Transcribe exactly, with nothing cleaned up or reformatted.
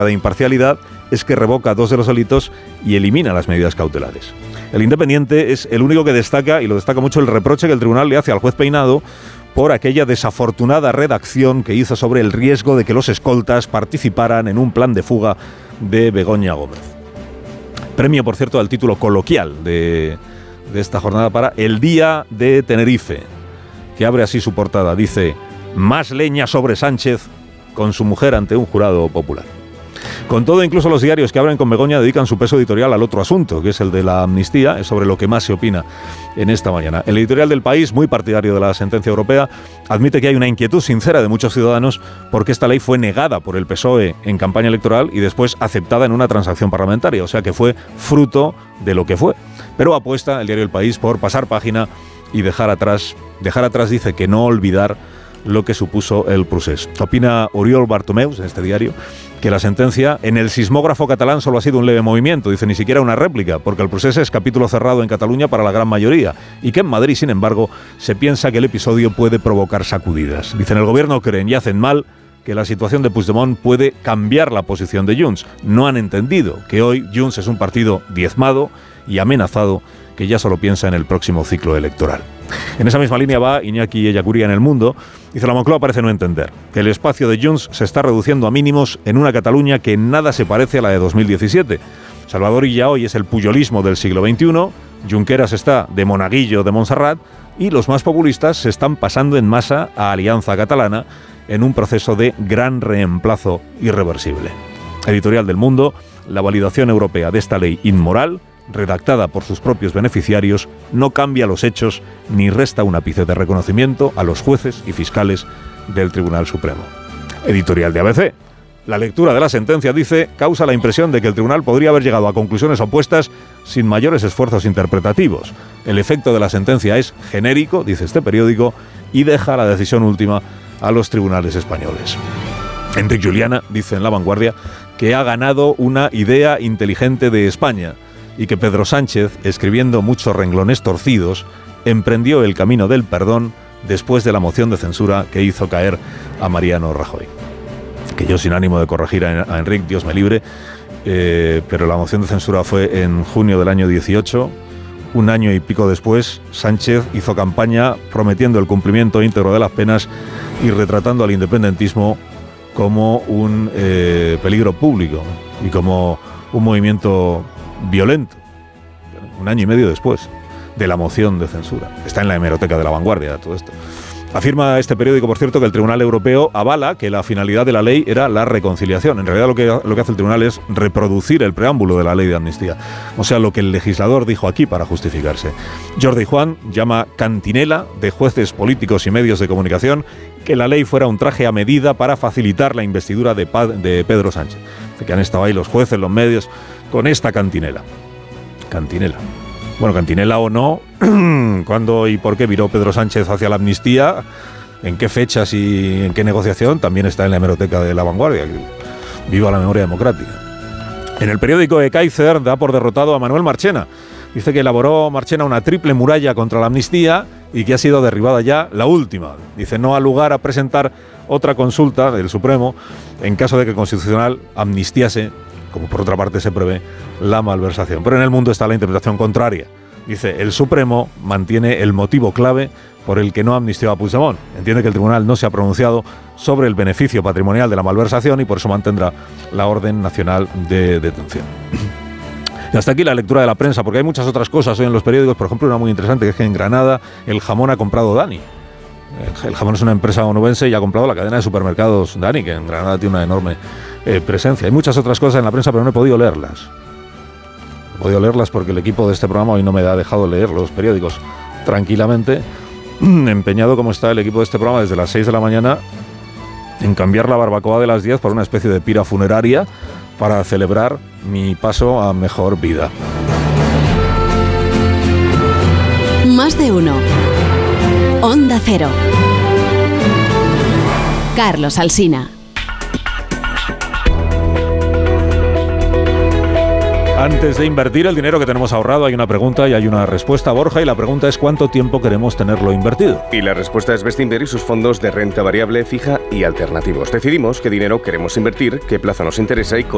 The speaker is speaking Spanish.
de imparcialidad es que revoca dos de los delitos y elimina las medidas cautelares. El Independiente es el único que destaca, y lo destaca mucho, el reproche que el tribunal le hace al juez Peinado por aquella desafortunada redacción que hizo sobre el riesgo de que los escoltas participaran en un plan de fuga de Begoña Gómez. Premio, por cierto, al título coloquial de, de esta jornada para El Día de Tenerife, que abre así su portada. Dice: más leña sobre Sánchez con su mujer ante un jurado popular. Con todo, incluso los diarios que abren con Begoña dedican su peso editorial al otro asunto, que es el de la amnistía, es sobre lo que más se opina en esta mañana. El editorial del País, muy partidario de la sentencia europea, admite que hay una inquietud sincera de muchos ciudadanos porque esta ley fue negada por el P S O E en campaña electoral y después aceptada en una transacción parlamentaria, o sea que fue fruto de lo que fue. Pero apuesta el diario El País por pasar página y dejar atrás, dejar atrás dice que no olvidar lo que supuso el procés. Opina Oriol Bartomeus, en este diario, que la sentencia en el sismógrafo catalán solo ha sido un leve movimiento, dice, ni siquiera una réplica, porque el procés es capítulo cerrado en Cataluña para la gran mayoría, y que en Madrid, sin embargo, se piensa que el episodio puede provocar sacudidas. Dicen, el gobierno creen y hacen mal que la situación de Puigdemont puede cambiar la posición de Junts. No han entendido que hoy Junts es un partido diezmado y amenazado que ya solo piensa en el próximo ciclo electoral. En esa misma línea va Iñaki Ellacuría en El Mundo. Dice, la Moncloa parece no entender que el espacio de Junts se está reduciendo a mínimos en una Cataluña que en nada se parece a la de dos mil diecisiete. Salvador Illa hoy es el puyolismo del siglo veintiuno, Junqueras está de monaguillo de Montserrat y los más populistas se están pasando en masa a Alianza Catalana en un proceso de gran reemplazo irreversible. Editorial del Mundo, la validación europea de esta ley inmoral, redactada por sus propios beneficiarios, no cambia los hechos ni resta un ápice de reconocimiento a los jueces y fiscales del Tribunal Supremo. Editorial de A B C. La lectura de la sentencia, dice, causa la impresión de que el tribunal podría haber llegado a conclusiones opuestas sin mayores esfuerzos interpretativos. El efecto de la sentencia es genérico, dice este periódico, y deja la decisión última a los tribunales españoles. Enric Juliana dice en La Vanguardia que ha ganado una idea inteligente de España y que Pedro Sánchez, escribiendo muchos renglones torcidos, emprendió el camino del perdón después de la moción de censura que hizo caer a Mariano Rajoy. Que yo, sin ánimo de corregir a, a Enric, Dios me libre, eh, pero la moción de censura fue en junio del año dieciocho. Un año y pico después, Sánchez hizo campaña prometiendo el cumplimiento íntegro de las penas y retratando al independentismo como un eh, peligro público y como un movimiento violento, un año y medio después de la moción de censura. Está en la hemeroteca de La Vanguardia todo esto. Afirma este periódico, por cierto, que el Tribunal Europeo avala que la finalidad de la ley era la reconciliación. En realidad lo que, lo que hace el Tribunal es reproducir el preámbulo de la ley de amnistía, o sea, lo que el legislador dijo aquí para justificarse. Jordi Juan llama cantinela de jueces, políticos y medios de comunicación que la ley fuera un traje a medida para facilitar la investidura de, de Pedro Sánchez. Que han estado ahí los jueces, los medios, con esta cantinela. Cantinela. Bueno, cantinela o no, ¿cuándo y por qué viró Pedro Sánchez hacia la amnistía? ¿En qué fechas y en qué negociación? También está en la hemeroteca de La Vanguardia. Viva la memoria democrática. En el periódico de Kaiser da por derrotado a Manuel Marchena. Dice que elaboró Marchena una triple muralla contra la amnistía y que ha sido derribada ya la última. Dice, no ha lugar a presentar otra consulta del Supremo en caso de que el Constitucional amnistiase, como por otra parte se prevé, la malversación. Pero en el Mundo está la interpretación contraria. Dice, el Supremo mantiene el motivo clave por el que no amnistió a Puigdemont. Entiende que el tribunal no se ha pronunciado sobre el beneficio patrimonial de la malversación y por eso mantendrá la orden nacional de detención. Y hasta aquí la lectura de la prensa, porque hay muchas otras cosas hoy en los periódicos. Por ejemplo, una muy interesante, que es que en Granada el jamón ha comprado Dani. El jamón es una empresa onubense y ha comprado la cadena de supermercados Dani, que en Granada tiene una enorme eh, presencia. Hay muchas otras cosas en la prensa, pero no he podido leerlas. He podido leerlas porque el equipo de este programa hoy no me ha dejado leer los periódicos tranquilamente. Empeñado como está el equipo de este programa desde las seis de la mañana en cambiar la barbacoa de las diez por una especie de pira funeraria para celebrar mi paso a mejor vida. Más de uno. Onda Cero. Carlos Alsina. Antes de invertir el dinero que tenemos ahorrado, hay una pregunta y hay una respuesta, Borja, y la pregunta es ¿cuánto tiempo queremos tenerlo invertido? Y la respuesta es Bestinver y sus fondos de renta variable, fija y alternativos. Decidimos qué dinero queremos invertir, qué plazo nos interesa y con